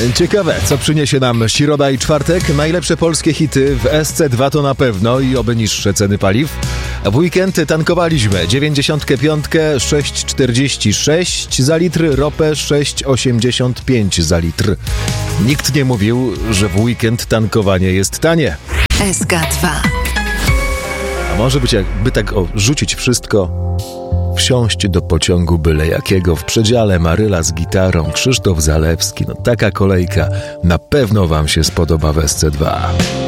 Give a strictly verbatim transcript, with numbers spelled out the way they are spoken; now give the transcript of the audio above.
Ciekawe, co przyniesie nam środa i czwartek. Najlepsze polskie hity w S C dwa to na pewno i oby niższe ceny paliw. W weekend tankowaliśmy dziewięćdziesiątkę pięć, sześć czterdzieści sześć za litr, ropę sześć osiemdziesiąt pięć za litr. Nikt nie mówił, że w weekend tankowanie jest tanie. S K dwa. A może być jakby tak o, rzucić wszystko, wsiąść do pociągu byle jakiego, w przedziale Maryla z gitarą, Krzysztof Zalewski. No taka kolejka na pewno wam się spodoba w S C dwa.